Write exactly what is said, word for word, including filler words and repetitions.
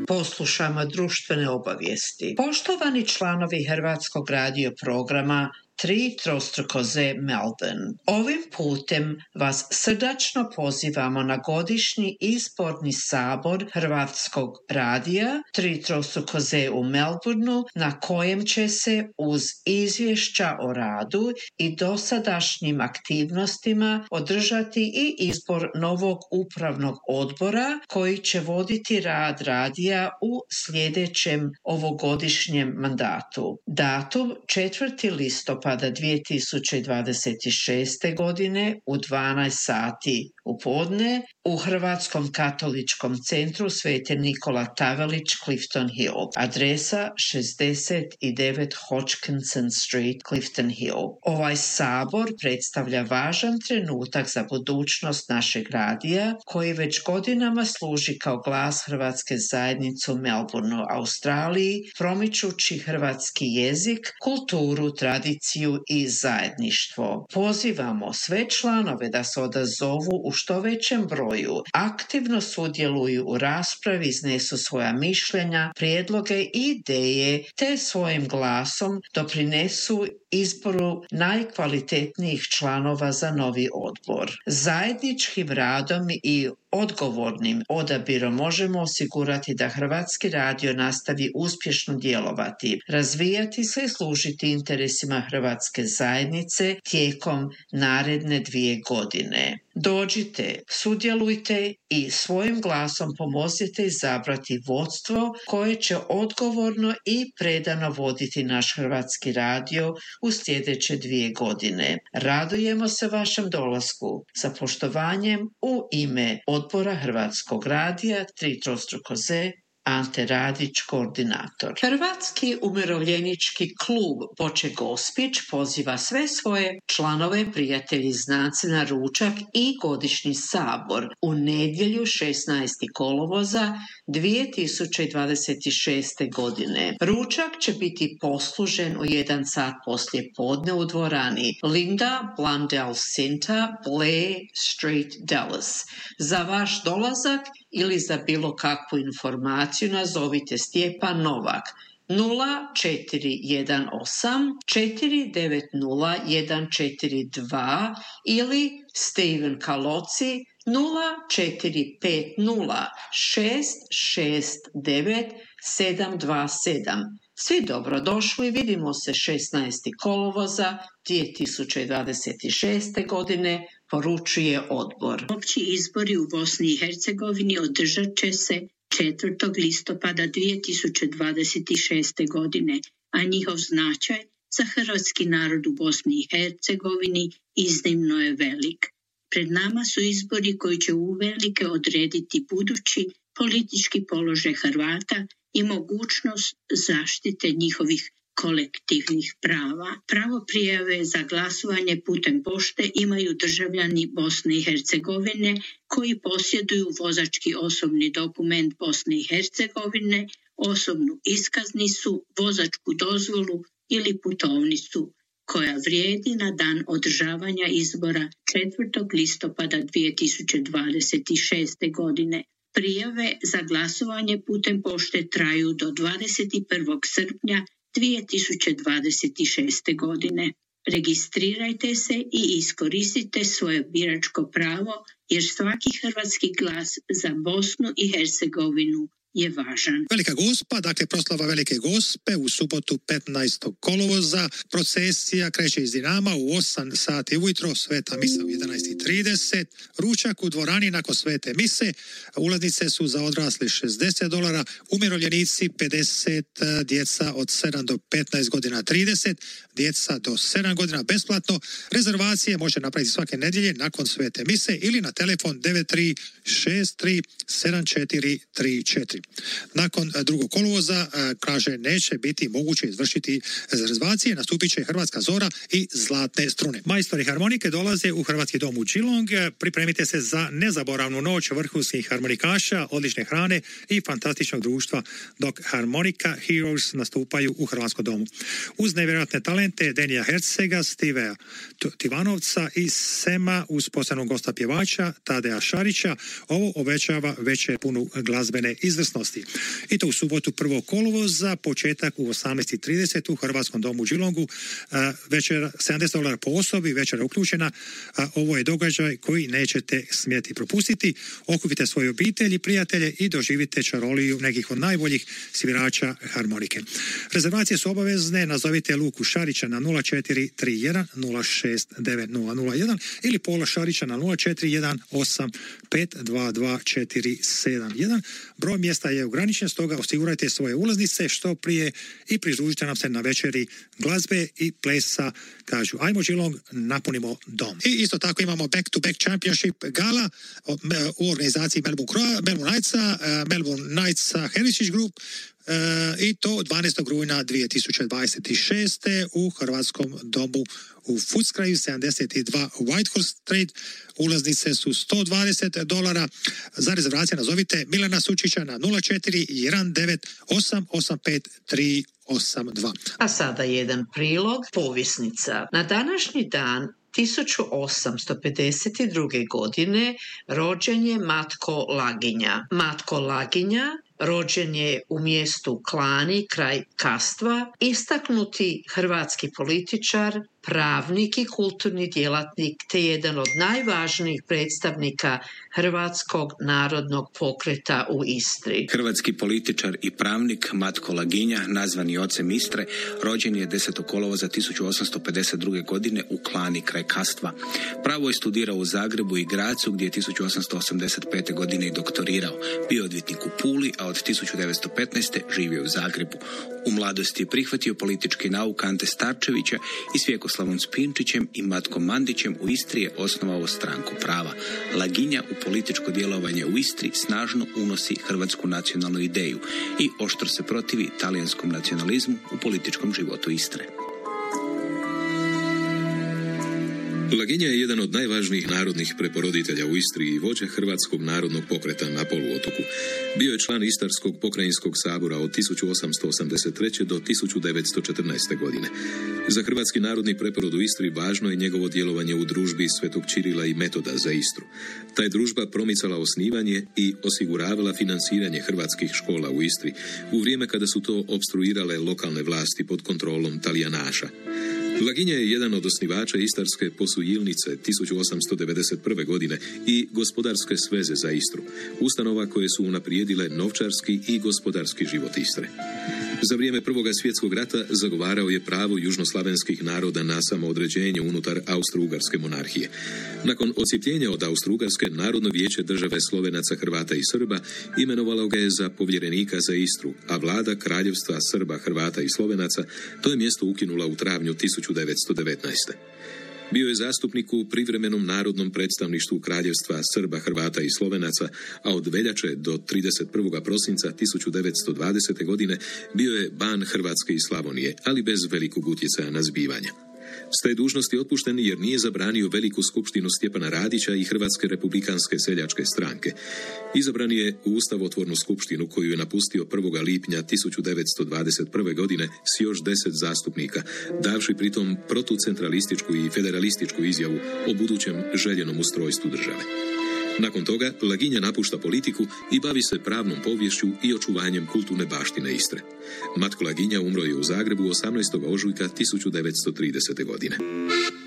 poslušamo društvene obavijesti. Poštovani članovi Hrvatskog radio programa Tri trostruko Z Melbourne. Ovim putem vas srdačno pozivamo na godišnji izborni sabor Hrvatskog radija Tri trostruko Z u Melbourneu, na kojem će se uz izvješća o radu i dosadašnjim aktivnostima održati i izbor novog upravnog odbora koji će voditi rad radija u sljedećem ovogodišnjem mandatu. Datum četvrti listopada dvije tisuće dvadeset šeste. godine u dvanaest sati u podne u Hrvatskom katoličkom centru Sveti Nikola Tavelić, Clifton Hill. Adresa šezdeset devet Hodgkinson Street, Clifton Hill. Ovaj sabor predstavlja važan trenutak za budućnost našeg radija koji već godinama služi kao glas hrvatske zajednice u Melbourneu, Australiji, promičući hrvatski jezik, kulturu, tradiciju i zajedništvo. Pozivamo sve članove da se odazovu u što većem broju, aktivno sudjeluju u raspravi, iznesu svoja mišljenja, prijedloge i ideje, te svojim glasom doprinesu izboru najkvalitetnijih članova za novi odbor. Zajedničkim radom i odgovornim odabirom možemo osigurati da Hrvatski radio nastavi uspješno djelovati, razvijati se i služiti interesima hrvatske zajednice tijekom naredne dvije godine. Dođite, sudjelujte i svojim glasom pomozite izabrati vodstvo koje će odgovorno i predano voditi naš Hrvatski radio u sljedeće dvije godine. Radujemo se vašem dolasku. Sa poštovanjem u ime Odbora Hrvatskog radija Tri trostruko Z, Ante Radić, koordinator. Hrvatski umirovljenički klub Boče Gospić poziva sve svoje članove, prijatelji, znance na ručak i godišnji sabor u nedjelju šesnaestog kolovoza dvije tisuće dvadeset šeste. godine. Ručak će biti poslužen u jedan sat poslije podne u dvorani Linda Blundell Center, Blair Street, Dallas. Za vaš dolazak ili za bilo kakvu informaciju nazovite Stjepan Novak nula četiri jedan osam četiri devet nula jedan četiri dva ili Steven Kaloci nula četiri pet nula šest šest devet sedam dva sedam. Svi dobrodošli, vidimo se šesnaestog kolovoza dvije tisuće dvadeset šeste. godine, poručuje odbor. Opći izbori u Bosni i Hercegovini održat će se četvrtog listopada dvije tisuće dvadeset šeste. godine, a njihov značaj za hrvatski narod u Bosni i Hercegovini iznimno je velik. Pred nama su izbori koji će uvelike odrediti budući politički položaj Hrvata i mogućnost zaštite njihovih kolektivnih prava. Pravo prijave za glasovanje putem pošte imaju državljani Bosne i Hercegovine koji posjeduju vozački osobni dokument Bosne i Hercegovine, osobnu iskaznicu, vozačku dozvolu ili putovnicu koja vrijedi na dan održavanja izbora četvrtog listopada dvije tisuće dvadeset šeste. godine. Prijave za glasovanje putem pošte traju do dvadeset prvog srpnja dvije tisuće dvadeset šeste. godine. Registrirajte se i iskoristite svoje biračko pravo jer svaki hrvatski glas za Bosnu i Hercegovinu je važan. Velika Gospa, dakle proslava Velike Gospe u subotu petnaestog kolovoza. Procesija kreće iz Dinama u osam sati ujutro, sveta misa u jedanaest i trideset. Ručak u dvorani nakon svete mise. Ulaznice su za odrasli šezdeset dolara, umirovljenici pedeset, djeca od sedam do petnaest godina trideset, djeca do sedam godina besplatno. Rezervacije može napraviti svake nedjelje nakon svete mise ili na telefon devet tri šest tri sedam četiri tri četiri. Nakon drugog kolovoza, kaže, neće biti moguće izvršiti rezervacije, nastupit će Hrvatska zora i Zlatne strune. Majstori harmonike dolaze u Hrvatski dom u Geelong. Pripremite se za nezaboravnu noć vrhunskih harmonikaša, odlične hrane i fantastičnog društva dok Harmonica Heroes nastupaju u Hrvatskom domu. Uz nevjerojatne talente Denija Hercega, Stivea Tivanovca i Sema uz posebnog gosta pjevača Tadeja Šarića, ovo obećava večer punu glazbene izvrsnosti izvrsnosti. I to u subotu prvog kolovoza, početak u osamnaest i trideset u Hrvatskom domu u Đilongu. Večer sedamdeset dolara po osobi, večera uključena. Ovo je događaj koji nećete smjeti propustiti. Okupite svoje obitelji, prijatelje i doživite čaroliju nekih od najboljih svirača harmonike. Rezervacije su obavezne, nazovite Luku Šarića na nula četiri tri jedan nula šest devet nula nula jedan ili Pola Šarića na nula četiri jedan osam pet dva dva četiri sedam jedan. Broj mjesta je ograničen, stoga osigurajte svoje ulaznice što prije i pridružite nam se na večeri glazbe i plesa. Kažu, ajmo Geelong, napunimo dom. I isto tako imamo back-to-back championship gala u organizaciji Melbourne, Melbourne Knightsa, Melbourne Knightsa Heritage Group, Uh, i to dvanaestog rujna dvije tisuće dvadeset šeste u Hrvatskom domu u Footscrayu sedamdeset dva Whitehorse Street. Ulaznice su sto dvadeset dolara. Za rezervacije nazovite Milana Sučića na nula četiri jedan devet osam osam pet tri osam dva. A sada jedan prilog, povjesnica. Na današnji dan tisuću osamsto pedeset druge. godine rođen je Matko Laginja. Matko Laginja rođen je u mjestu Klani kraj Kastva, istaknuti hrvatski političar, pravnik i kulturni djelatnik te jedan od najvažnijih predstavnika Hrvatskog narodnog pokreta u Istri. Hrvatski političar i pravnik Matko Laginja, nazvani ocem Istre, rođen je desetog kolovoza tisuću osamsto pedeset druge. godine u Klani kraj Kastva. Pravo je studirao u Zagrebu i Grazu, gdje je tisuću osamsto osamdeset pete. godine i doktorirao. Bio je odvjetnik u Puli, a od tisuću devetsto petnaeste. živio u Zagrebu. U mladosti je prihvatio politički nauk Ante Starčevića i s Vjekoslavom Spinčićem i Matkom Mandićem u Istri je osnovao stranku prava. Laginja u političko djelovanje u Istri snažno unosi hrvatsku nacionalnu ideju i oštro se protivi talijanskom nacionalizmu u političkom životu Istre. Laginja je jedan od najvažnijih narodnih preporoditelja u Istri i vođa Hrvatskog narodnog pokreta na poluotoku. Bio je član Istarskog pokrajinskog sabora od tisuću osamsto osamdeset treće. do tisuću devetsto četrnaeste. godine. Za Hrvatski narodni preporod u Istri važno je njegovo djelovanje u družbi Svetog Čirila i Metoda za Istru. Ta je družba promicala osnivanje i osiguravala financiranje hrvatskih škola u Istri u vrijeme kada su to opstruirale lokalne vlasti pod kontrolom Talijanaša. Laginja je jedan od osnivača Istarske posujilnice tisuću osamsto devedeset prve. godine i Gospodarske sveze za Istru, ustanova koje su unaprijedile novčarski i gospodarski život Istre. Za vrijeme Prvoga svjetskog rata zagovarao je pravo južnoslavenskih naroda na samoodređenje unutar Austro-Ugarske monarhije. Nakon odcijepljenja od Austro-Ugarske, Narodno vijeće države Slovenaca, Hrvata i Srba imenovalo ga je za povjerenika za Istru, a vlada Kraljevstva Srba, Hrvata i Slovenaca to je mjesto ukinula u travnju tisuću devetsto devetnaeste. Bio je zastupnik u privremenom narodnom predstavništvu Kraljevstva Srba, Hrvata i Slovenaca, a od veljače do trideset prvog prosinca tisuću devetsto dvadesete. godine bio je ban Hrvatske i Slavonije, ali bez velikog utjecaja na zbivanja. S te dužnosti otpušten jer nije zabranio veliku skupštinu Stjepana Radića i Hrvatske republikanske seljačke stranke. Izabran je u ustavotvornu skupštinu koju je napustio prvog lipnja tisuću devetsto dvadeset prve. godine s još deset zastupnika, davši pritom protucentralističku i federalističku izjavu o budućem željenom ustrojstvu države. Nakon toga Laginja napušta politiku i bavi se pravnom poviješću i očuvanjem kulturne baštine Istre. Matko Laginja umro je u Zagrebu osamnaestog ožujka tisuću devetsto tridesete. godine.